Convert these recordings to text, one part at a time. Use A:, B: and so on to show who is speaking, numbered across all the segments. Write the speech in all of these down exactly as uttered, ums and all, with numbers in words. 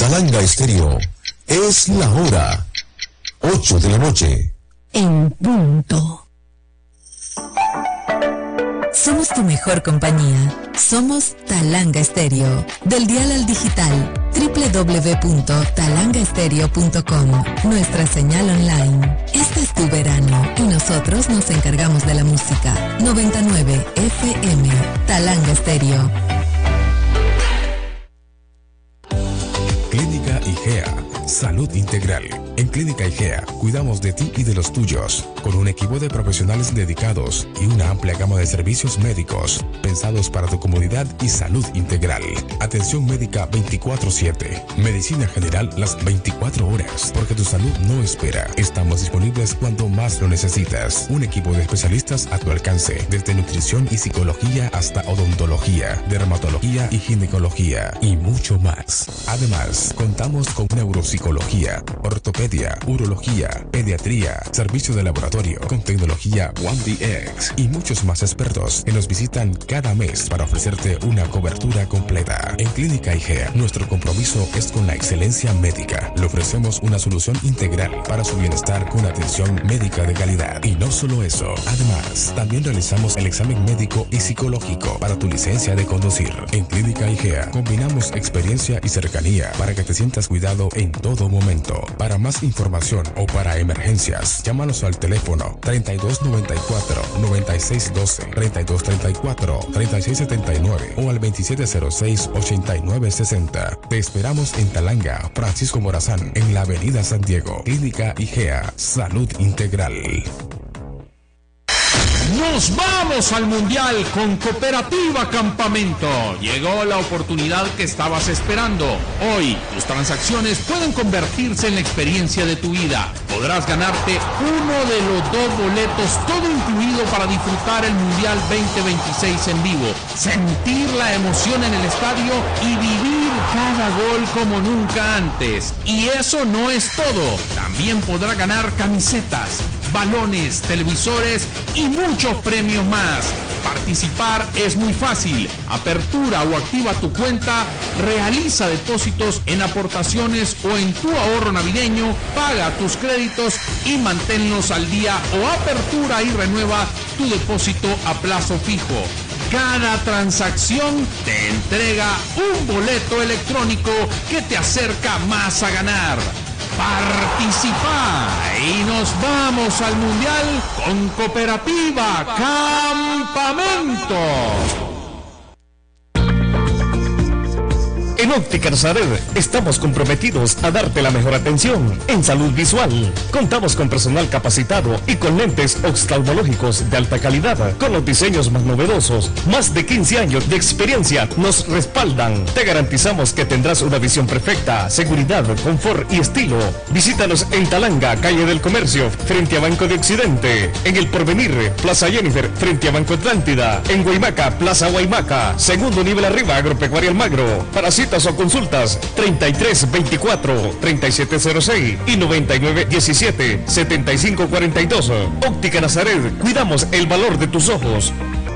A: Talanga Estéreo. Es la hora. Ocho de la noche.
B: En punto. Somos tu mejor compañía. Somos Talanga Estéreo. Del dial al digital. doble u doble u doble u punto talanga estéreo punto com. Nuestra señal online. Este es tu verano y nosotros nos encargamos de la música. noventa y nueve F M. Talanga Estéreo.
C: Clínica IGEA, salud integral. En Clínica IGEA cuidamos de ti y de los tuyos, con un equipo de profesionales dedicados y una amplia gama de servicios médicos pensados para tu comodidad y salud integral. Atención médica veinticuatro siete, medicina general las veinticuatro horas, porque tu salud no espera. Estamos disponibles cuando más lo necesitas. Un equipo de especialistas a tu alcance, desde nutrición y psicología hasta odontología, dermatología y ginecología y mucho más. Además, contamos con neuropsicología, ortopedia, urología, pediatría, servicio de laboratorio con tecnología One D X y muchos más expertos que nos visitan cada mes para ofrecerte una cobertura completa. En Clínica IGEA, nuestro compromiso es con la excelencia médica. Le ofrecemos una solución integral para su bienestar con atención médica de calidad. Y no solo eso, además, también realizamos el examen médico y psicológico para tu licencia de conducir. En Clínica IGEA combinamos experiencia y cercanía para que te sientas cuidado en todo momento. Para más información o para emergencias, llámanos al teléfono treinta y dos noventa y cuatro, noventa y seis doce, treinta y dos treinta y cuatro, treinta y seis setenta y nueve o al veintisiete cero seis, ochenta y nueve sesenta. Te esperamos en Talanga, Francisco Morazán, en la avenida San Diego. Clínica IGEA, salud integral.
D: Nos vamos al Mundial con Cooperativa Campamento. Llegó la oportunidad que estabas esperando. Hoy, tus transacciones pueden convertirse en la experiencia de tu vida. Podrás ganarte uno de los dos boletos, todo incluido, para disfrutar el Mundial veinte veintiséis en vivo, sentir la emoción en el estadio y vivir cada gol como nunca antes. Y eso no es todo. También podrá ganar camisetas, balones, televisores y muchos premios más. Participar es muy fácil. Apertura o activa tu cuenta, realiza depósitos en aportaciones o en tu ahorro navideño, paga tus créditos y manténlos al día, o apertura y renueva tu depósito a plazo fijo. Cada transacción te entrega un boleto electrónico que te acerca más a ganar. Participa y nos vamos al Mundial con Cooperativa Campamento.
E: En Óptica Nazaret estamos comprometidos a darte la mejor atención en salud visual. Contamos con personal capacitado y con lentes oftalmológicos de alta calidad, con los diseños más novedosos. Más de quince años de experiencia nos respaldan. Te garantizamos que tendrás una visión perfecta, seguridad, confort y estilo. Visítanos en Talanga, calle del Comercio, frente a Banco de Occidente. En El Porvenir, Plaza Jennifer, frente a Banco Atlántida. En Guaymaca, Plaza Guaymaca, segundo nivel arriba, Agropecuaria Almagro. Para citas o consultas, treinta y tres veinticuatro, treinta y siete cero seis y noventa y nueve diecisiete, setenta y cinco cuarenta y dos. Óptica Nazaret, cuidamos el valor de tus ojos.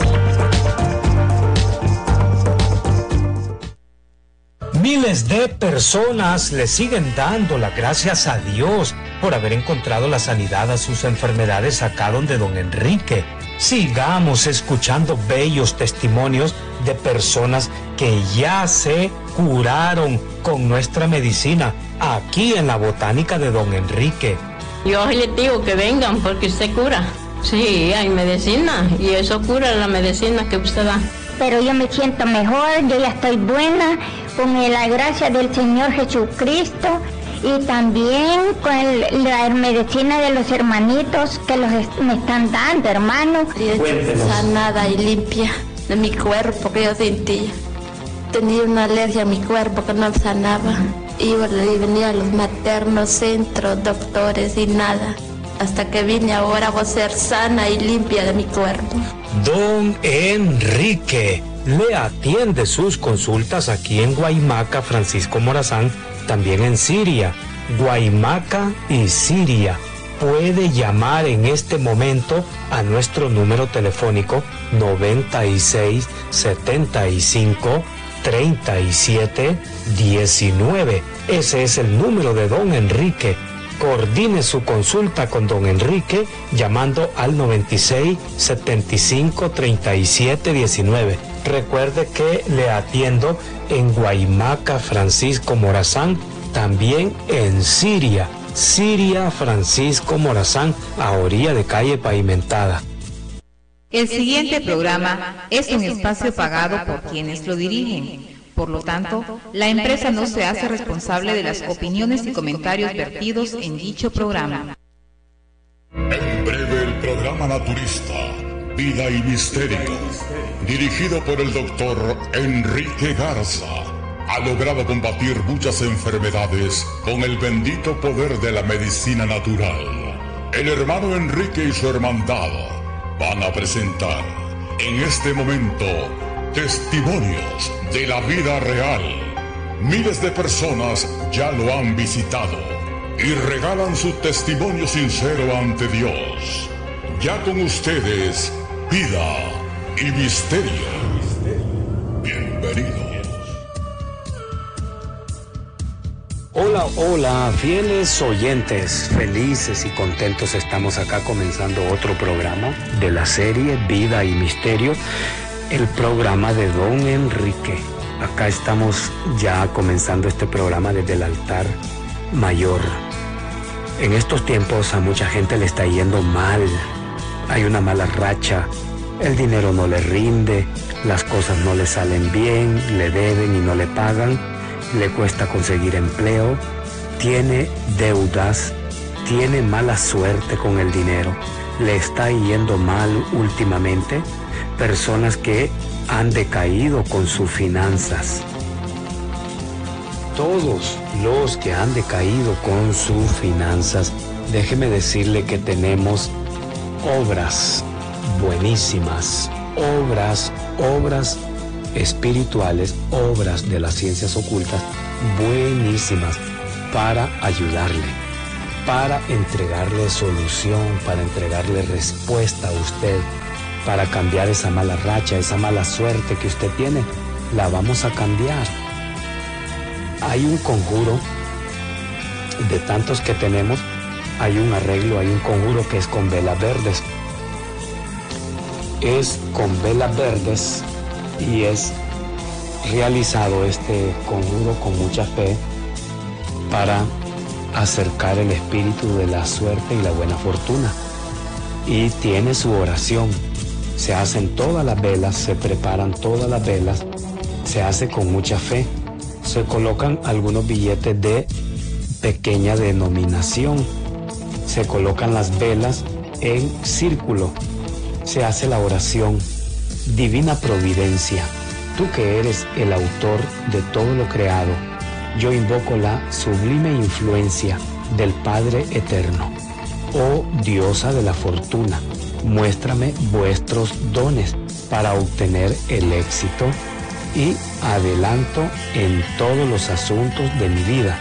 F: Miles de personas le siguen dando las gracias a Dios por haber encontrado la sanidad a sus enfermedades acá donde don Enrique. Sigamos escuchando bellos testimonios de personas que ya se curaron con nuestra medicina aquí en la botánica de don Enrique.
G: Yo les digo que vengan porque usted cura. Sí, hay medicina y eso cura la medicina que usted da.
H: Pero yo me siento mejor, yo ya estoy buena con la gracia del Señor Jesucristo y también con el, la medicina de los hermanitos que los est- me están dando, hermanos.
G: Sanada y limpia de mi cuerpo que yo sentía. Tenía una alergia a mi cuerpo que no sanaba. Iba y venía a los maternos, centros, doctores y nada. Hasta que vine ahora a ser sana y limpia de mi cuerpo.
F: Don Enrique le atiende sus consultas aquí en Guaymaca, Francisco Morazán, también en Siria, Guaymaca y Siria. Puede llamar en este momento a nuestro número telefónico noventa y seis setenta y cinco treinta y siete diecinueve. Ese es el número de don Enrique. Coordine su consulta con don Enrique llamando al noventa y seis, setenta y cinco, treinta y siete diecinueve. Recuerde que le atiendo en Guaymaca, Francisco Morazán, también en Siria, Siria, Francisco Morazán, a orilla de calle pavimentada.
I: El siguiente programa es un espacio pagado por quienes lo dirigen. Por lo tanto, la empresa no se hace responsable de las opiniones y comentarios vertidos en dicho programa.
J: En breve, el programa naturista, Vida y Misterio, dirigido por el doctor Enrique Garza, ha logrado combatir muchas enfermedades con el bendito poder de la medicina natural. El hermano Enrique y su hermandad van a presentar en este momento testimonios de la vida real. Miles de personas ya lo han visitado y regalan su testimonio sincero ante Dios. Ya con ustedes, Vida y Misterio. Bienvenidos.
F: Hola, hola, fieles oyentes, felices y contentos estamos acá comenzando otro programa de la serie Vida y Misterio, el programa de don Enrique. Acá estamos ya comenzando este programa desde el altar mayor. En estos tiempos a mucha gente le está yendo mal, hay una mala racha, el dinero no le rinde, las cosas no le salen bien, le deben y no le pagan, le cuesta conseguir empleo, tiene deudas, tiene mala suerte con el dinero, le está yendo mal últimamente. Personas que han decaído con sus finanzas. Todos los que han decaído con sus finanzas, déjeme decirle que tenemos obras buenísimas, obras, obras espirituales, obras de las ciencias ocultas buenísimas para ayudarle, para entregarle solución, para entregarle respuesta a usted, para cambiar esa mala racha, esa mala suerte que usted tiene, la vamos a cambiar. Hay un conjuro, de tantos que tenemos, hay un arreglo, hay un conjuro que es con velas verdes. Es con velas verdes y es realizado este conjuro con mucha fe para acercar el espíritu de la suerte y la buena fortuna. Y tiene su oración. Se hacen todas las velas, se preparan todas las velas, se hace con mucha fe. Se colocan algunos billetes de pequeña denominación, se colocan las velas en círculo, se hace la oración. Divina Providencia, tú que eres el autor de todo lo creado, yo invoco la sublime influencia del Padre Eterno. Oh Diosa de la Fortuna, muéstrame vuestros dones para obtener el éxito y adelanto en todos los asuntos de mi vida.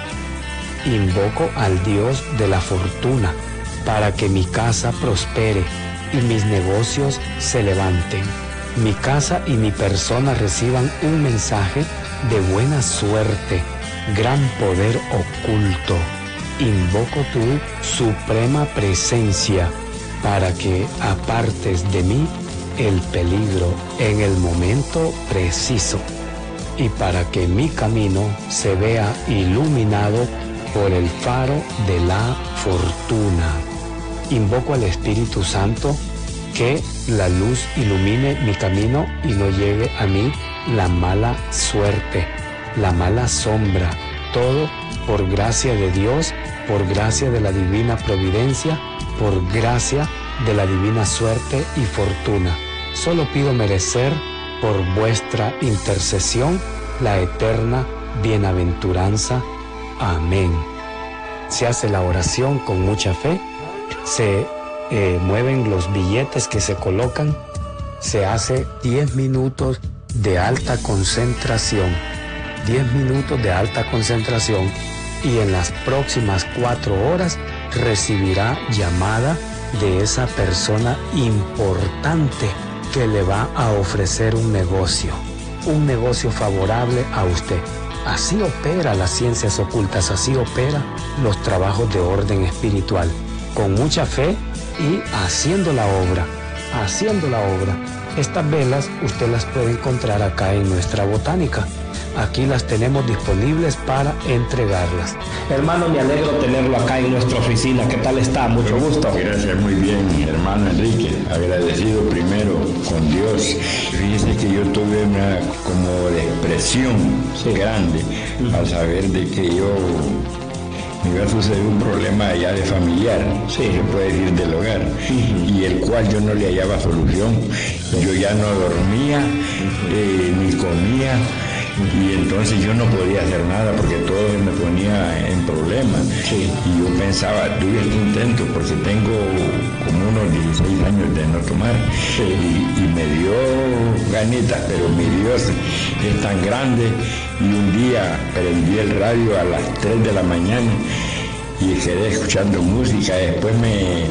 F: Invoco al Dios de la Fortuna para que mi casa prospere y mis negocios se levanten. Mi casa y mi persona reciban un mensaje de buena suerte, gran poder oculto. Invoco tu suprema presencia para que apartes de mí el peligro en el momento preciso y para que mi camino se vea iluminado por el faro de la fortuna. Invoco al Espíritu Santo que la luz ilumine mi camino y no llegue a mí la mala suerte, la mala sombra. Todo por gracia de Dios, por gracia de la divina providencia, por gracia de la divina suerte y fortuna. Solo pido merecer por vuestra intercesión la eterna bienaventuranza. Amén. Se hace la oración con mucha fe, se eh, mueven los billetes que se colocan, se hace diez minutos de alta concentración, diez minutos de alta concentración y en las próximas cuatro horas recibirá llamada de esa persona importante que le va a ofrecer un negocio. un negocio favorable a usted. Así opera las ciencias ocultas, así opera los trabajos de orden espiritual, con mucha fe y haciendo la obra, haciendo la obra. Estas velas usted las puede encontrar acá en nuestra botánica. Aquí las tenemos disponibles para entregarlas.
E: Hermano, me alegro tenerlo acá en nuestra oficina. ¿Qué tal está? Mucho gusto.
K: Gracias, muy bien, hermano Enrique. Agradecido primero con Dios. Fíjese que yo tuve una como depresión sí. grande al saber de que yo me iba a suceder un problema ya de familiar, sí. se puede decir del hogar, uh-huh. y el cual yo no le hallaba solución. Sí. Yo ya no dormía, uh-huh. eh, ni comía. Y entonces yo no podía hacer nada porque todo me ponía en problemas. Sí. Y yo pensaba, tuve este intento porque tengo como unos dieciséis años de no tomar. Sí. Y, y me dio ganitas, pero mi Dios es tan grande. Y un día prendí el radio a las tres de la mañana y quedé escuchando música. Después me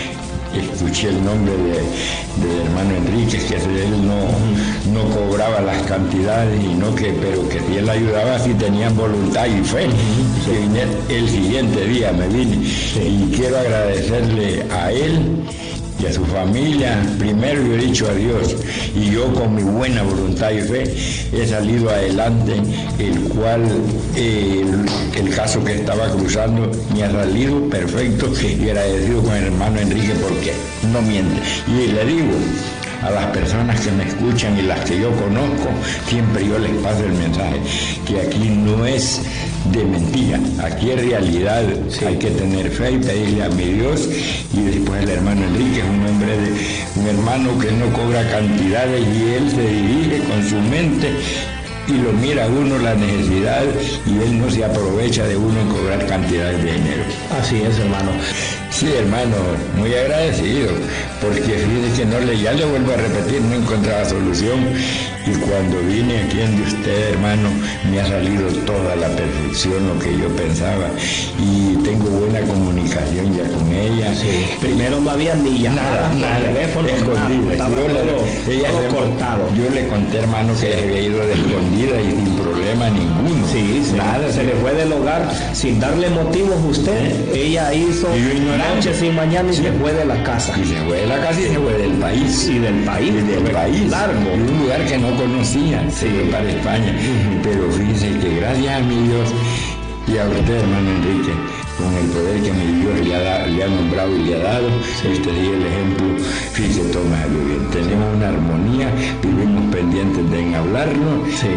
K: escuché el nombre de, del hermano Enrique, que él no, no cobraba las cantidades, y no que, pero que si él ayudaba si tenían voluntad y fe. Uh-huh. Y vine, el siguiente día me vine, sí. y quiero agradecerle a él y a su familia. Primero yo he dicho a Dios, y yo con mi buena voluntad y fe he salido adelante, el cual eh, el, el caso que estaba cruzando me ha salido perfecto, y agradecido con el hermano Enrique porque no miente. Y le digo a las personas que me escuchan y las que yo conozco, siempre yo les paso el mensaje, que aquí no es de mentira, aquí es realidad. Sí. Hay que tener fe y pedirle a mi Dios. Y después el hermano Enrique es un hombre de un hermano que no cobra cantidades, y él se dirige con su mente y lo mira a uno la necesidad, y él no se aprovecha de uno en cobrar cantidades de dinero.
E: Así es, hermano.
K: Sí, hermano, muy agradecido, porque fíjese que no le, ya le vuelvo a repetir, no encontraba solución, y cuando vine aquí en usted, hermano, me ha salido toda la perfección, lo que yo pensaba, y tengo buena comunicación ya con ella.
E: Sí. Primero no había ni llamada,
K: nada, nada, teléfono, escondida.
E: Estaba yo, todo, ella todo le, cortado.
K: Yo le conté, hermano, que se había ido de escondida y sin problema ninguno.
E: Sí, sí. Nada, se le fue del hogar sin darle motivos a usted. Sí. Ella hizo noche sin mañana y sí. se fue de la casa.
K: Y se fue de la casa y se fue del país.
E: Y del país.
K: Y del país.
E: Largo.
K: De un lugar que no conocía, sí. para España. Uh-huh. Pero fíjese que gracias a mi Dios y a usted, hermano Enrique, con el poder que mi Dios le ha, da, le ha nombrado y le ha dado, sí. este día el ejemplo, fíjese, toma bien. Tenemos una armonía, vivimos pendientes de en hablarlo, sí.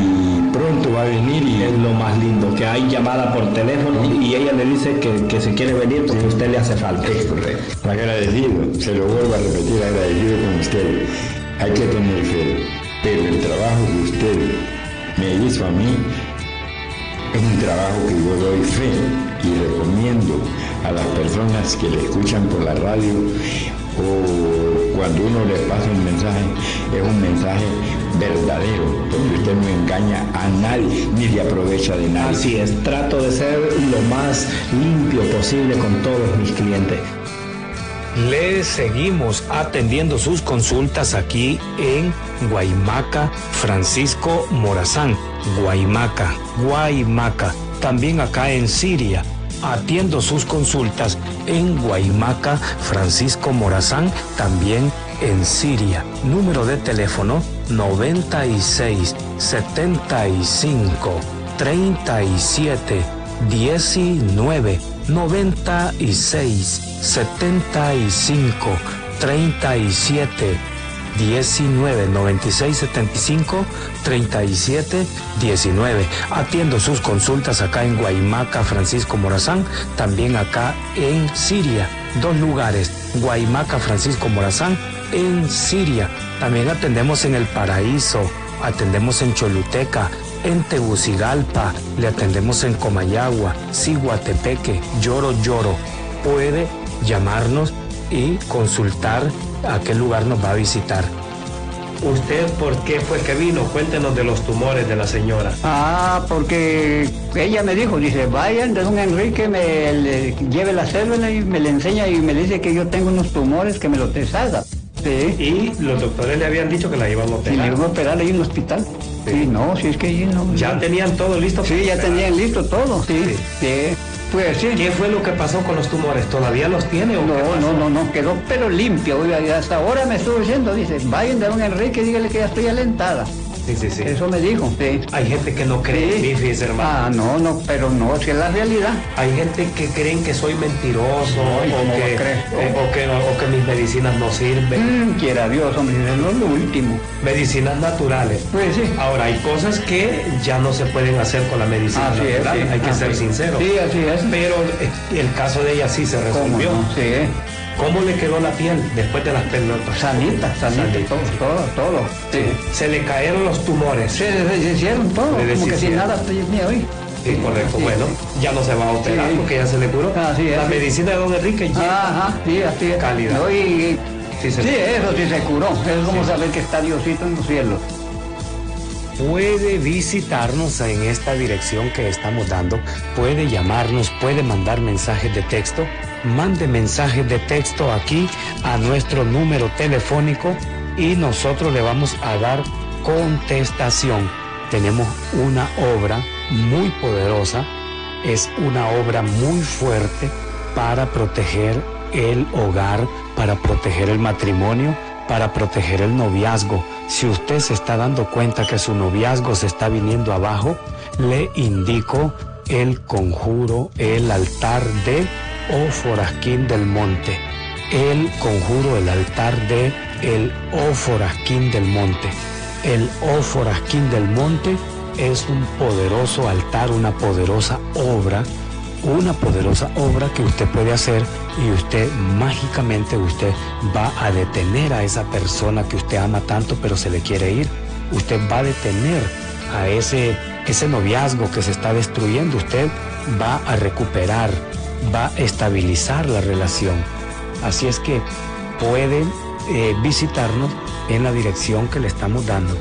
K: y pronto va a venir. Y
E: es lo más lindo, que hay llamada por teléfono, sí. y ella le dice que, que se quiere venir porque sí. a usted le hace falta.
K: Es correcto. Agradecido, se lo vuelvo a repetir, agradecido con usted. Hay que tener fe, pero el trabajo que usted me hizo a mí es un trabajo que yo doy fe y recomiendo a las personas que le escuchan por la radio, o cuando uno le pasa un mensaje, es un mensaje verdadero, porque usted no engaña a nadie ni se aprovecha de nadie.
E: Así es, trato de ser lo más limpio posible con todos mis clientes.
F: Le seguimos atendiendo sus consultas aquí en Guaymaca, Francisco Morazán. Guaymaca, Guaymaca. También acá en Siria. Atiendo sus consultas en Guaymaca, Francisco Morazán, también en Siria. Número de teléfono noventa y seis, setenta y cinco, treinta y siete, diecinueve. noventa y seis, setenta y cinco, treinta y siete, diecinueve, noventa y seis, setenta y cinco, treinta y siete, diecinueve. Atiendo sus consultas acá en Guaymaca, Francisco Morazán, también acá en Siria. Dos lugares, Guaymaca, Francisco Morazán, en Siria. También atendemos en El Paraíso, atendemos en Choluteca, en Tegucigalpa, le atendemos en Comayagua, Ciguatepeque, Lloro Lloro. Puede llamarnos y consultar a qué lugar nos va a visitar.
E: ¿Usted por qué fue que vino? Cuéntenos de los tumores de la señora.
L: Ah, porque ella me dijo, dice, vayan de don Enrique, me le, lleve la célula y me le enseña y me dice que yo tengo unos tumores, que me los deshaga. Sí.
E: Y los doctores le habían dicho que la iban a operar.
L: Y le iban a operar ahí en el hospital. Sí, sí no, si es que no.
M: ¿Ya no. tenían todo listo?
L: Sí, ya tenían listo todo, sí. sí. sí. Pues, sí.
M: ¿Qué fue lo que pasó con los tumores? ¿Todavía los tiene o
L: no?
M: qué pasó?
L: No, no, no, quedó pero limpio. Oiga, y hasta ahora me estuvo diciendo, dice, vayan de don Enrique, dígale que ya estoy alentada.
M: Sí, sí, sí.
L: Eso me dijo, sí.
M: Hay gente que no cree, sí. fíjese, hermano.
L: Ah, no, no, pero no, si es la realidad.
M: Hay gente que creen que soy mentiroso, Ay, o, que, eh, o, que, o que mis medicinas no sirven.
L: Mm, quiera Dios, hombre, es lo último.
M: Medicinas naturales.
L: Pues sí.
M: Ahora, hay cosas que ya no se pueden hacer con la medicina
L: así
M: natural,
L: es, sí.
M: hay que
L: así
M: ser
L: es.
M: sincero.
L: Sí, así es.
M: Pero el caso de ella sí se resolvió.
L: ¿Cómo no? Sí.
M: ¿Cómo le quedó la piel después de las pelotas?
L: Sanita, sanita, sanita. todo, todo, todo.
M: Sí. Se le cayeron los tumores.
L: Se deshicieron todo, como que sin nada tenía hoy.
M: Sí, correcto. Sí. Bueno, ya no se va a operar sí. porque ya se le curó.
L: Así es,
M: la
L: sí.
M: medicina de don Enrique
L: ya Ajá, sí, así es.
M: Cálida.
L: No, y,
M: sí, se
L: sí eso sí se curó. Es como sí. saber que está Diosito en los cielos.
E: Puede visitarnos en esta dirección que estamos dando, puede llamarnos, puede mandar mensajes de texto. Mande mensajes de texto aquí a nuestro número telefónico y nosotros le vamos a dar contestación. Tenemos una obra muy poderosa, es una obra muy fuerte para proteger el hogar, para proteger el matrimonio, para proteger el noviazgo. Si usted se está dando cuenta que su noviazgo se está viniendo abajo, le indico el conjuro, el altar de Oforasquín del Monte. El conjuro, el altar de el Oforasquín del Monte. El Oforasquín del Monte es un poderoso altar, una poderosa obra, una poderosa obra que usted puede hacer y usted mágicamente usted va a detener a esa persona que usted ama tanto pero se le quiere ir. Usted va a detener a ese, ese noviazgo que se está destruyendo. Usted va a recuperar, va a estabilizar la relación. Así es que pueden eh, visitarnos en la dirección que le estamos dando.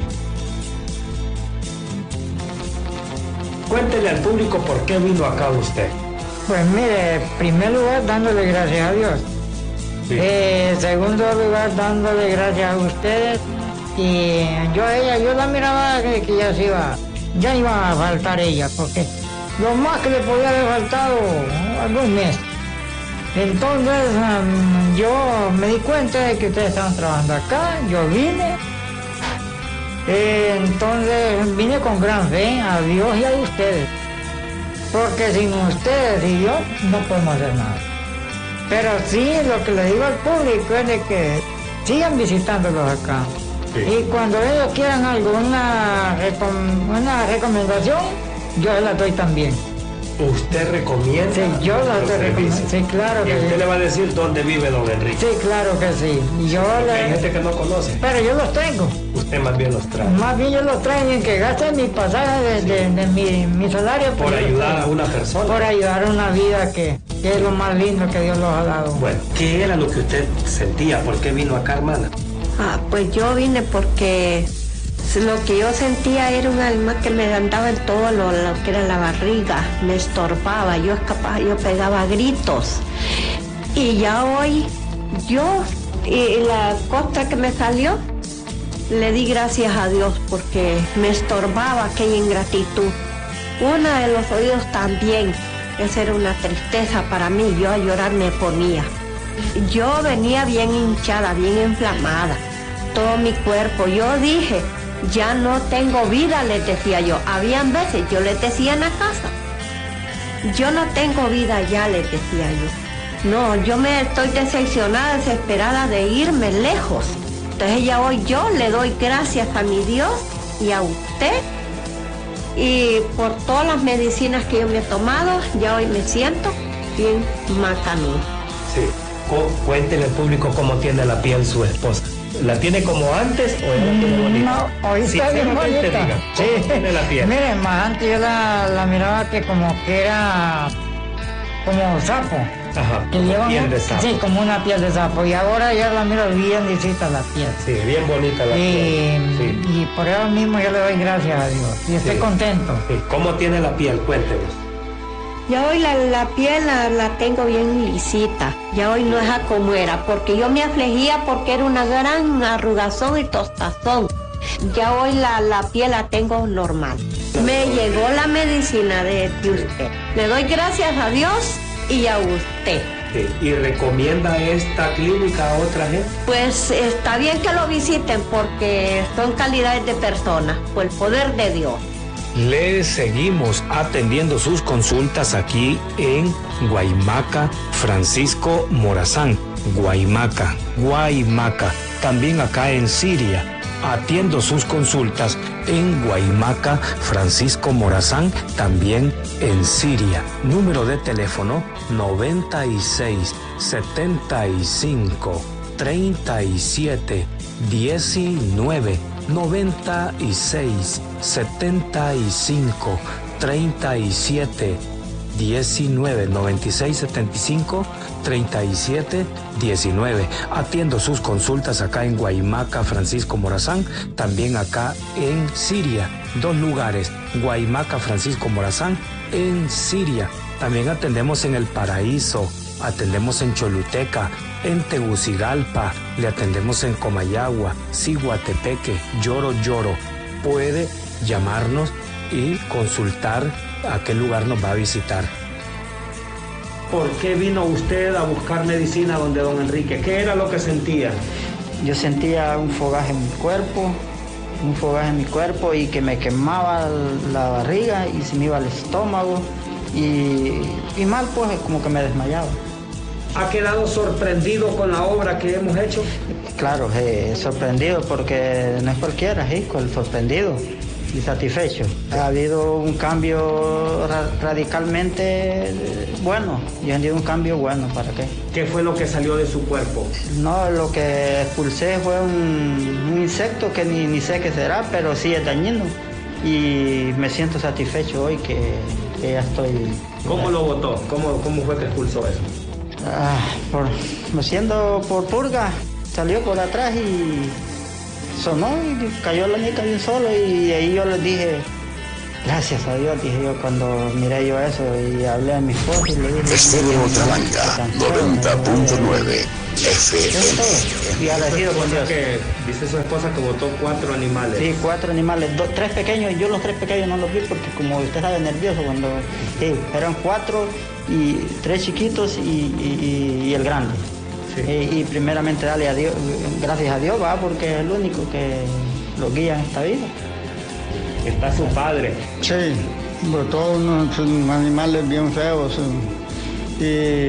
M: Cuéntele al público por qué vino acá usted.
N: Pues mire, en primer lugar dándole gracias a Dios. Sí. Eh, en segundo lugar dándole gracias a ustedes. Y yo a ella, yo la miraba que, que ya se iba, ya iba a faltar ella, porque lo más que le podía haber faltado algún mes. Entonces um, yo me di cuenta de que ustedes estaban trabajando acá, yo vine. Eh, entonces vine con gran fe a Dios y a ustedes. Porque sin ustedes y yo no podemos hacer nada. Pero sí, lo que le digo al público es de que sigan visitándolos acá. Sí. Y cuando ellos quieran algo, una, recom una recomendación, yo se la doy también.
M: ¿Usted recomienda?
N: Sí, yo la estoy recomendando. Sí, claro
M: que sí. ¿Y usted le va a decir dónde vive don Enrique?
N: Sí, claro que sí. Yo le...
M: Hay gente que no conoce.
N: Pero yo los tengo.
M: Usted más bien los trae.
N: Más bien yo los traigo en que gaste mi pasaje de, sí. de, de mi, mi salario.
M: Por pues ayudar a una persona.
N: Por ayudar a una vida que, que es lo más lindo que Dios los ha dado.
M: Bueno, ¿qué era lo que usted sentía? ¿Por qué vino acá, hermana?
G: Ah, pues yo vine porque lo que yo sentía era un alma que me andaba en todo lo, lo que era la barriga, me estorbaba, yo escapaba, yo pegaba gritos. Y ya hoy, yo, y la cosa que me salió, le di gracias a Dios porque me estorbaba aquella ingratitud. Una de los oídos también, esa era una tristeza para mí, yo a llorar me ponía. Yo venía bien hinchada, bien inflamada, todo mi cuerpo. Yo dije, ya no tengo vida, les decía yo. Habían veces, yo les decía en la casa, yo no tengo vida ya, les decía yo. No, yo me estoy decepcionada, desesperada de irme lejos. Entonces ya hoy yo le doy gracias a mi Dios y a usted y por todas las medicinas que yo me he tomado, ya hoy me siento bien macanudo.
M: Sí. Cuéntele al público cómo tiene la piel su esposa. ¿La tiene como antes o ya la tiene bonita?
N: No, hoy está sí, bien bonita.
M: Diga, sí. Tiene la piel.
N: Miren, más antes yo la, la miraba que como que era como sapo.
M: Ajá,
N: que
M: como
N: lleva
M: piel
N: un,
M: de sapo.
N: Sí, como una piel de sapo. Y ahora ya la miro bien lisita la piel.
M: Sí, bien bonita la
N: y,
M: piel. Sí.
N: Y por eso mismo yo le doy gracias a Dios. Y estoy
M: sí.
N: contento.
M: Sí. ¿Cómo tiene la piel? Cuéntenos.
G: Ya hoy la, la piel la, la tengo bien lisita, ya hoy no es a como era, porque yo me afligía porque era una gran arrugazón y tostazón.
O: Ya hoy la, la piel la tengo normal. Me llegó la medicina de, de usted. Le doy gracias a Dios y a usted.
M: ¿Y recomienda esta clínica a otra gente?
O: Pues está bien que lo visiten porque son calidades de personas, por el poder de Dios.
F: Le seguimos atendiendo sus consultas aquí en Guaymaca, Francisco Morazán. Guaymaca, Guaymaca. También acá en Siria. Atiendo sus consultas en Guaymaca, Francisco Morazán, también en Siria. Número de teléfono noventa y seis, setenta y cinco, treinta y siete, diecinueve. noventa y seis, setenta y cinco, treinta y siete, diecinueve. noventa y seis, setenta y cinco, treinta y siete, diecinueve. Atiendo sus consultas acá en Guaymaca, Francisco Morazán, también acá en Siria. Dos lugares, Guaymaca, Francisco Morazán, en Siria. También atendemos en El Paraíso, atendemos en Choluteca, en Tegucigalpa, le atendemos en Comayagua, Ciguatepeque, Lloro Lloro. Puede llamarnos y consultar a qué lugar nos va a visitar.
M: ¿Por qué vino usted a buscar medicina donde don Enrique? ¿Qué era lo que sentía?
L: Yo sentía un fogaje en mi cuerpo, un fogaje en mi cuerpo y que me quemaba la barriga y se me iba al estómago y, y mal pues como que me desmayaba.
M: ¿Ha quedado sorprendido con la obra que hemos hecho?
L: Claro, eh, sorprendido porque no es cualquiera, sí, sorprendido y satisfecho. Ha habido un cambio ra radicalmente bueno, y ha habido un cambio bueno, ¿para qué?
M: ¿Qué fue lo que salió de su cuerpo?
L: No, lo que expulsé fue un, un insecto que ni, ni sé qué será, pero sí es dañino. Y me siento satisfecho hoy que, que ya estoy...
M: ¿Cómo lo botó? ¿Cómo, cómo fue que expulsó eso?
L: Ah, por, siendo por purga, salió por atrás y sonó y cayó la nica de un solo y ahí yo les dije, gracias a Dios, dije yo cuando miré yo eso y hablé a mi esposa y le dije...
A: Estéreo Talanga, noventa punto nueve F M.
L: Y agradecido con Dios.
M: Que dice su esposa que botó cuatro animales.
L: Sí, cuatro animales, dos, tres pequeños, y yo los tres pequeños no los vi porque como usted sabe nervioso cuando... Sí, eran cuatro y tres chiquitos y, y, y el grande. Sí. Y, y primeramente darle a Dios, gracias a Dios, va, porque es el único que lo guía en esta vida.
M: Está su padre.
P: Sí, botó unos animales bien feos y,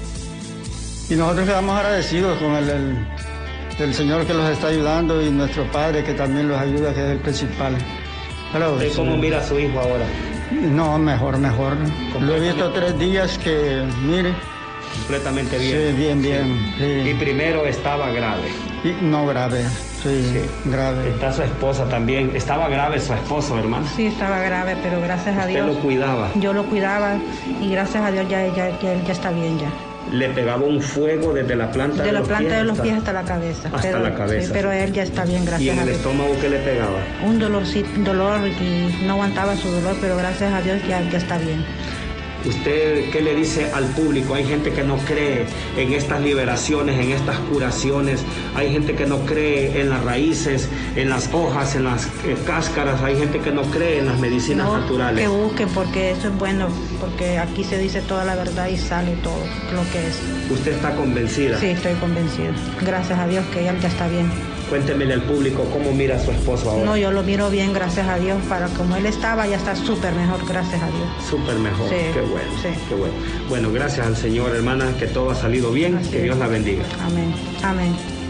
P: y nosotros quedamos agradecidos con el, el, el Señor que los está ayudando y nuestro Padre que también los ayuda, que es el principal.
M: ¿Usted cómo mira a su hijo ahora?
P: No, mejor, mejor. Lo he visto tres días que, mire.
M: Completamente bien.
P: Sí, bien, bien. Sí.
M: Y primero estaba grave.
P: Y no grave, sí, sí, grave.
M: Está su esposa también. ¿Estaba grave su esposo, hermano?
Q: Sí, estaba grave, pero gracias a Dios.
M: ¿Usted lo cuidaba?
Q: Yo lo cuidaba y gracias a Dios ya, ya, ya, ya está bien ya.
M: Le pegaba un fuego desde la planta de,
Q: de la
M: los
Q: planta
M: pies
Q: de los
M: hasta,
Q: pies hasta la cabeza.
M: Hasta
Q: pero,
M: la cabeza.
Q: Sí, pero él ya está bien, gracias a Dios.
M: ¿Y en el estómago qué le pegaba?
Q: Un dolor, sí, dolor y no aguantaba su dolor, pero gracias a Dios ya, ya está bien.
M: ¿Usted qué le dice al público? Hay gente que no cree en estas liberaciones, en estas curaciones. Hay gente que no cree en las raíces, en las hojas, en las eh, cáscaras. Hay gente que no cree en las medicinas
Q: no,
M: naturales.
Q: Que busquen, porque eso es bueno, porque aquí se dice toda la verdad y sale todo lo que es.
M: ¿Usted está convencida?
Q: Sí, estoy convencida. Gracias a Dios que él ya está bien.
M: Cuéntemele al público cómo mira a su esposo ahora.
Q: No, yo lo miro bien, gracias a Dios. Para como él estaba, ya está súper mejor, gracias a Dios.
M: Súper mejor,
Q: sí,
M: qué bueno,
Q: sí.
M: qué bueno. Bueno, gracias al Señor, hermana, que todo ha salido bien, Así que Dios es. la bendiga.
Q: Amén, amén.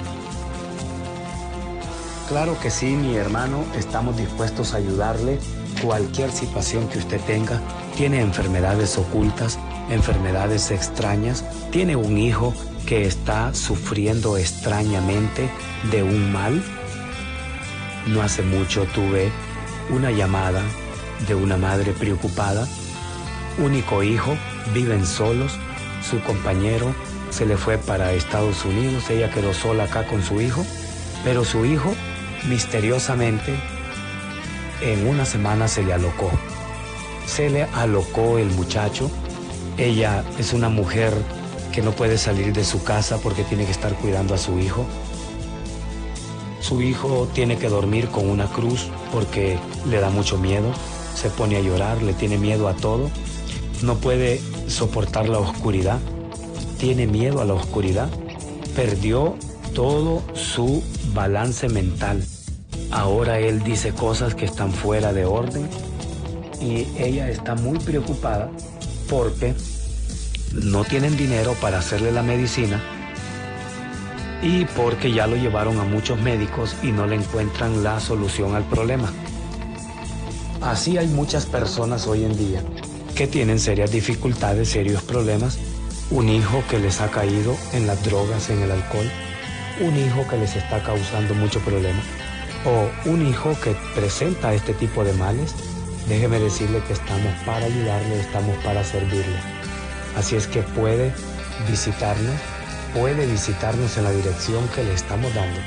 F: Claro que sí, mi hermano, estamos dispuestos a ayudarle. Cualquier situación que usted tenga, tiene enfermedades ocultas, enfermedades extrañas, tiene un hijo que está sufriendo extrañamente de un mal. No hace mucho tuve una llamada de una madre preocupada, único hijo, viven solos, su compañero se le fue para Estados Unidos, ella quedó sola acá con su hijo, pero su hijo misteriosamente en una semana se le alocó. Se le alocó el muchacho. Ella es una mujer que no puede salir de su casa porque tiene que estar cuidando a su hijo. Su hijo tiene que dormir con una cruz porque le da mucho miedo, se pone a llorar, le tiene miedo a todo, no puede soportar la oscuridad, tiene miedo a la oscuridad, perdió todo su balance mental. Ahora él dice cosas que están fuera de orden y ella está muy preocupada porque no tienen dinero para hacerle la medicina y porque ya lo llevaron a muchos médicos y no le encuentran la solución al problema. Así hay muchas personas hoy en día que tienen serias dificultades, serios problemas. Un hijo que les ha caído en las drogas, en el alcohol. Un hijo que les está causando mucho problema. O un hijo que presenta este tipo de males. Déjeme decirle que estamos para ayudarle, estamos para servirle. Así es que puede visitarnos, puede visitarnos en la dirección que le estamos dando.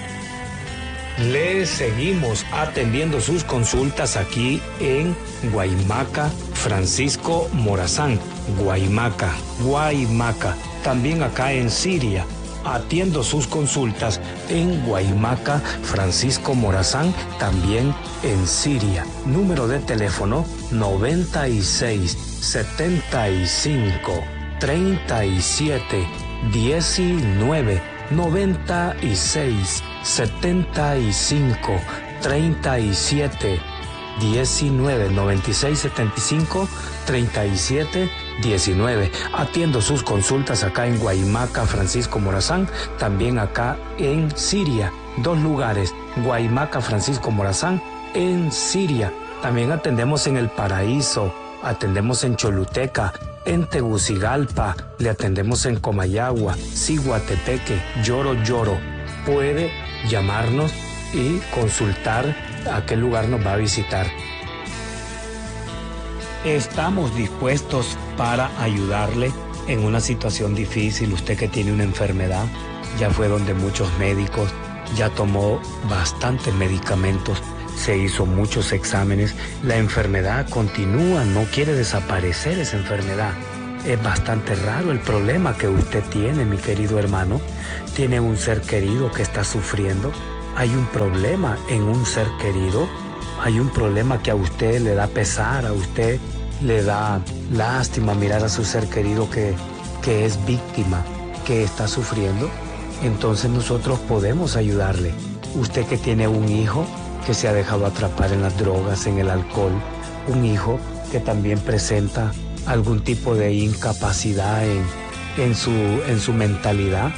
F: Le seguimos atendiendo sus consultas aquí en Guaymaca, Francisco Morazán. Guaymaca, Guaymaca. También acá en Siria. Atiendo sus consultas en Guaymaca, Francisco Morazán, también en Siria. Número de teléfono noventa y seis, setenta y cinco, treinta y siete, diecinueve. noventa y seis, setenta y cinco, treinta y siete, diecinueve. noventa y seis, setenta y cinco, treinta y siete, diecinueve. Atiendo sus consultas acá en Guaymaca, Francisco Morazán, también acá en Siria. Dos lugares, Guaymaca, Francisco Morazán, en Siria. También atendemos en El Paraíso, atendemos en Choluteca, en Tegucigalpa, le atendemos en Comayagua, Ciguatepeque, Lloro Lloro. Puede llamarnos y consultar a qué lugar nos va a visitar. Estamos dispuestos para ayudarle en una situación difícil. Usted que tiene una enfermedad, ya fue donde muchos médicos, ya tomó bastantes medicamentos, se hizo muchos exámenes, la enfermedad continúa, no quiere desaparecer esa enfermedad. Es bastante raro el problema que usted tiene, mi querido hermano. Tiene un ser querido que está sufriendo. Hay un problema en un ser querido. Hay un problema que a usted le da pesar, a usted le da lástima mirar a su ser querido que, que es víctima, que está sufriendo. Entonces nosotros podemos ayudarle. Usted que tiene un hijo que se ha dejado atrapar en las drogas, en el alcohol, un hijo que también presenta algún tipo de incapacidad en, en, su, en su mentalidad,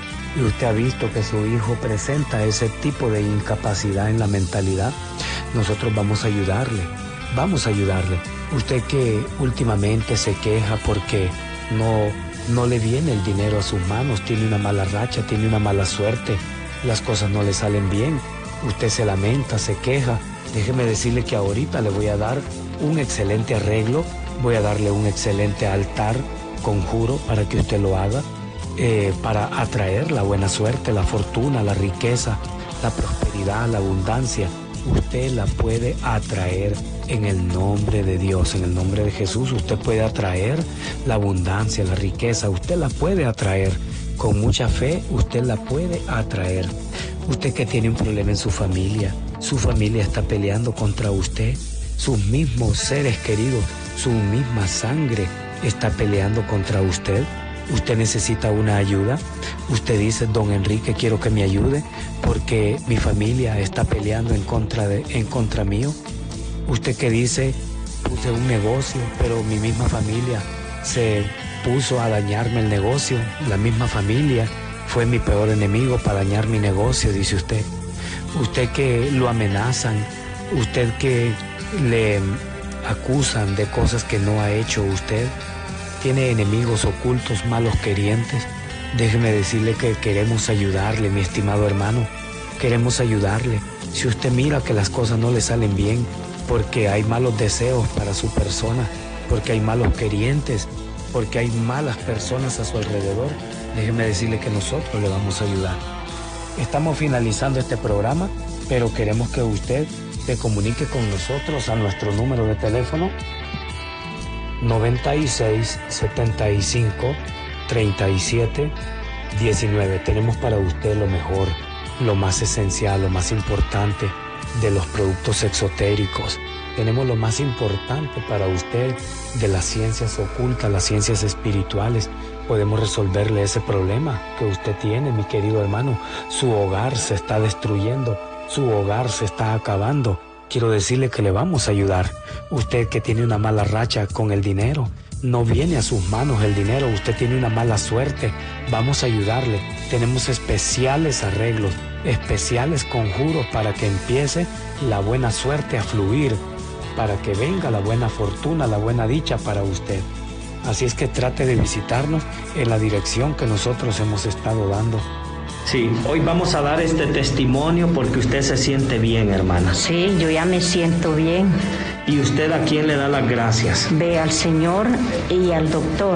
F: y usted ha visto que su hijo presenta ese tipo de incapacidad en la mentalidad, nosotros vamos a ayudarle, vamos a ayudarle. Usted que últimamente se queja porque no, no le viene el dinero a sus manos, tiene una mala racha, tiene una mala suerte, las cosas no le salen bien, usted se lamenta, se queja, déjeme decirle que ahorita le voy a dar un excelente arreglo, voy a darle un excelente altar, conjuro para que usted lo haga, eh, para atraer la buena suerte, la fortuna, la riqueza, la prosperidad, la abundancia. Usted la puede atraer en el nombre de Dios, en el nombre de Jesús. Usted puede atraer la abundancia, la riqueza, usted la puede atraer. Con mucha fe, usted la puede atraer. Usted que tiene un problema en su familia, su familia está peleando contra usted, sus mismos seres queridos, su misma sangre está peleando contra usted. Usted necesita una ayuda. Usted dice, don Enrique, quiero que me ayude porque mi familia está peleando en contra, de, en contra mío. Usted que dice, puse un negocio, pero mi misma familia se puso a dañarme el negocio. La misma familia fue mi peor enemigo para dañar mi negocio, dice usted. Usted que lo amenazan, usted que le acusan de cosas que no ha hecho usted, tiene enemigos ocultos, malos querientes. Déjeme decirle que queremos ayudarle, mi estimado hermano. Queremos ayudarle. Si usted mira que las cosas no le salen bien, porque hay malos deseos para su persona, porque hay malos querientes, porque hay malas personas a su alrededor, déjeme decirle que nosotros le vamos a ayudar. Estamos finalizando este programa, pero queremos que usted se comunique con nosotros a nuestro número de teléfono noventa y seis, setenta y cinco, treinta y siete, diecinueve. Tenemos para usted lo mejor, lo más esencial, lo más importante de los productos exotéricos. Tenemos lo más importante para usted de las ciencias ocultas, las ciencias espirituales. Podemos resolverle ese problema que usted tiene, mi querido hermano. Su hogar se está destruyendo, su hogar se está acabando. Quiero decirle que le vamos a ayudar. Usted que tiene una mala racha con el dinero, no viene a sus manos el dinero, usted tiene una mala suerte, vamos a ayudarle. Tenemos especiales arreglos, especiales conjuros para que empiece la buena suerte a fluir, para que venga la buena fortuna, la buena dicha para usted. Así es que trate de visitarnos en la dirección que nosotros hemos estado dando.
M: Sí, hoy vamos a dar este testimonio porque usted se siente bien, hermana.
H: Sí, yo ya me siento bien.
M: ¿Y usted a quién le da las gracias?
H: Ve al Señor y al doctor.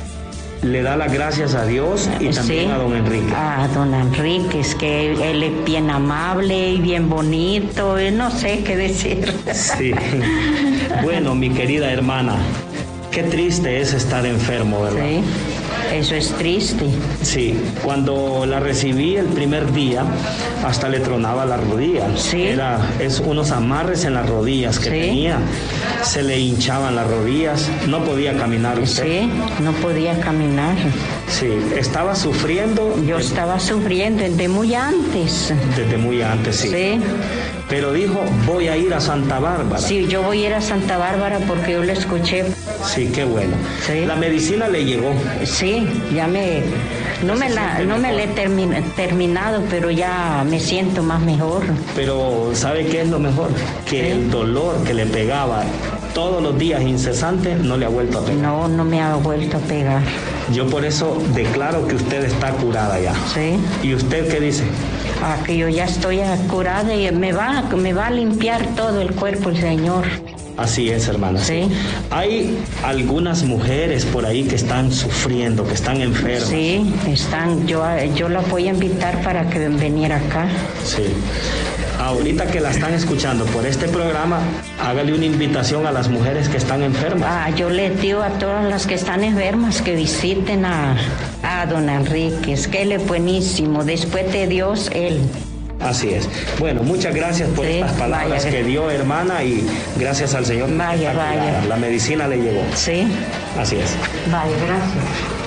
M: Le da las gracias a Dios y también
H: sí,
M: a don Enrique.
H: A don Enrique, es que él es bien amable y bien bonito, no sé qué decir.
M: Sí. Bueno, mi querida hermana, qué triste es estar enfermo, ¿verdad?
H: Sí. Eso es triste.
M: Sí, cuando la recibí el primer día, hasta le tronaba la rodilla.
H: Sí.
M: Era, es unos amarres en las rodillas que
H: sí.
M: tenía. Se le hinchaban las rodillas, no podía caminar usted.
H: Sí, no podía caminar.
M: Sí, estaba sufriendo.
H: Yo
M: de,
H: estaba sufriendo desde muy antes.
M: Desde muy antes, sí.
H: Sí.
M: Pero dijo, voy a ir a Santa Bárbara.
H: Sí, yo voy a ir a Santa Bárbara porque yo lo escuché.
M: Sí, qué bueno.
H: Sí.
M: La medicina le llegó.
H: Sí, ya me... No me la, no me la he termi- terminado, pero ya me siento más mejor.
M: Pero ¿sabe qué es lo mejor? Que ¿sí? El dolor que le pegaba todos los días incesante no le ha vuelto a pegar.
H: No, no me ha vuelto a pegar.
M: Yo por eso declaro que usted está curada ya.
H: Sí.
M: ¿Y usted qué dice?
H: Ah, que yo ya estoy curada y me va, me va a limpiar todo el cuerpo el Señor.
M: Así es, hermana.
H: Sí.
M: Hay algunas mujeres por ahí que están sufriendo, que están enfermas.
H: Sí, están. Yo, yo la voy a invitar para que viniera acá.
M: Sí. Ahorita que la están escuchando por este programa, hágale una invitación a las mujeres que están enfermas.
H: Ah, yo les digo a todas las que están enfermas que visiten a, a don Enrique, es que él es buenísimo. Después de Dios, él.
M: Así es. Bueno, muchas gracias por sí, estas palabras vaya, que dio, hermana, y gracias al Señor.
H: Vaya, vaya.
M: La medicina le llegó.
H: Sí.
M: Así es.
H: Vaya, gracias.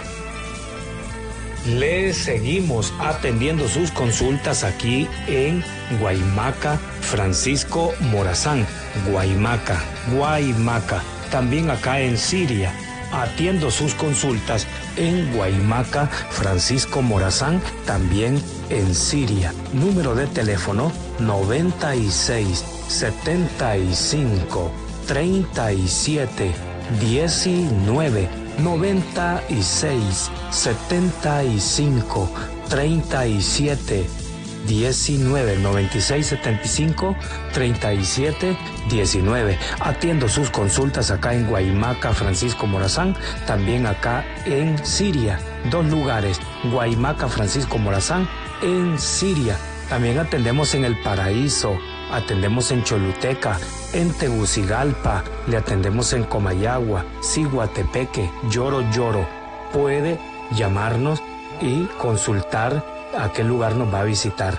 F: Le seguimos atendiendo sus consultas aquí en Guaymaca, Francisco Morazán. Guaymaca, Guaymaca. También acá en Siria. Atiendo sus consultas en Guaymaca, Francisco Morazán, también en Siria. Número de teléfono noventa y seis, setenta y cinco, treinta y siete, diecinueve. noventa y seis, setenta y cinco, treinta y siete, diecinueve. noventa y seis, setenta y cinco, treinta y siete, diecinueve. Atiendo sus consultas acá en Guaymaca, Francisco Morazán, también acá en Siria. Dos lugares, Guaymaca, Francisco Morazán, en Siria. También atendemos en El Paraíso, atendemos en Choluteca, en Tegucigalpa, le atendemos en Comayagua, Ciguatepeque, Lloro Lloro. Puede llamarnos y consultar a qué lugar nos va a visitar.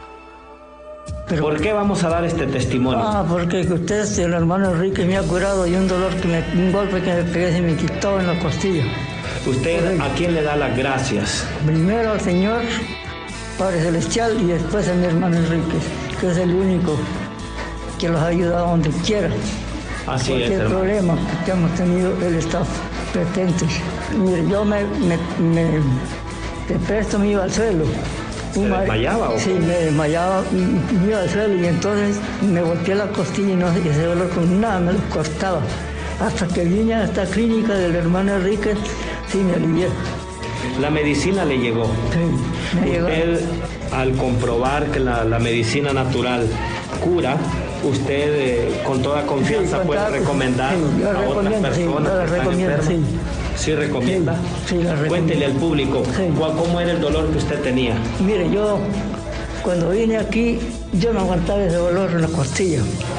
M: Pero, ¿por qué vamos a dar este testimonio?
N: Ah, porque usted, el hermano Enrique, me ha curado y un dolor, que me, un golpe que me pegué se me quitó en la costilla.
M: ¿Usted a quién le da las gracias?
N: Primero al Señor, Padre Celestial, y después a mi hermano Enrique, que es el único que los ha ayudado donde quiera.
M: Así
N: Cualquier
M: es, hermano.
N: problema que hemos tenido, él está presente. Mire, yo me, me, me de presto me iba al suelo.
M: ¿Se desmayaba o?
N: Sí, me desmayaba, me iba al suelo y entonces me volteé la costilla y no sé, ese dolor con nada me lo cortaba. Hasta que vine a esta clínica del hermano Enrique, sí me alivié.
M: La medicina le llegó.
N: Sí, me llegó.
M: Usted, al comprobar que la, la medicina natural cura, usted eh, con toda confianza sí, puede recomendar
N: sí,
M: a otras personas
N: sí,
M: que están enfermas. Sí. ¿Sí recomienda?
N: Sí, sí, la recomiendo.
M: Cuéntele al público, sí. ¿Cómo era el dolor que usted tenía?
N: Mire, yo cuando vine aquí, yo no aguantaba ese dolor en la costilla.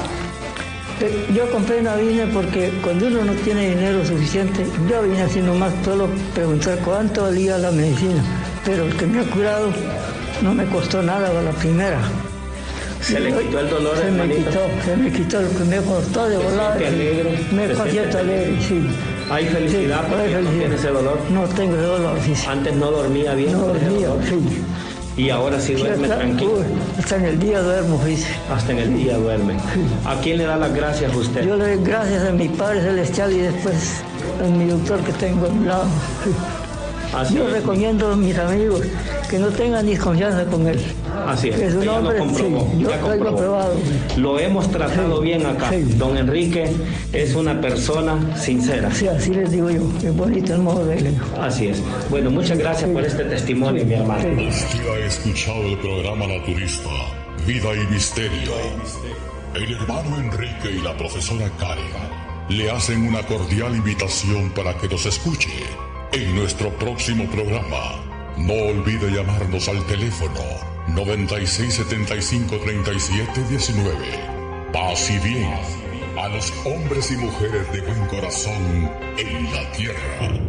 N: Yo compré una vine porque cuando uno no tiene dinero suficiente, yo vine así nomás solo preguntar cuánto valía la medicina. Pero el que me ha curado no me costó nada a la primera.
M: ¿Se le quitó el dolor?
N: Se me
M: hermanito?
N: quitó, se me quitó lo que me costó de volar.
M: ¿Te alegre?
N: Me
M: ¿Te
N: siento
M: sientes
N: alegre, sí.
M: ¿Hay felicidad
N: Sí,
M: porque
N: hay
M: no
N: felicidad.
M: tiene ese dolor?
N: No tengo ese dolor, sí.
M: Antes no dormía bien.
N: No
M: por ese
N: dormía,
M: dolor.
N: sí.
M: Y ahora sí duerme
N: hasta,
M: tranquilo.
N: uy, hasta en el día duermo, sí.
M: Hasta en el día duerme. ¿A quién le da las gracias usted?
N: Yo le doy gracias a mi Padre Celestial y después a mi doctor que tengo a mi lado.
M: Así
N: Yo
M: es.
N: recomiendo a mis amigos que no tengan desconfianza con él.
M: Así es,
N: Que es un
M: ya lo
N: hombre,
M: comprobó,
N: sí, yo
M: ya
N: lo he
M: comprobó.
N: comprobado.
M: Lo hemos tratado bien acá. Don Enrique es una persona sincera.
N: Sí, así les digo yo, es bonito el modo de él.
M: Así es. Bueno, muchas gracias por este testimonio, mi hermano.
J: Usted ha escuchado el programa naturista Vida y Misterio. El hermano Enrique y la profesora Karen le hacen una cordial invitación para que nos escuche en nuestro próximo programa. No olvide llamarnos al teléfono noventa y seis setenta y cinco treinta y siete diecinueve. Paz y bien a los hombres y mujeres de buen corazón en la tierra.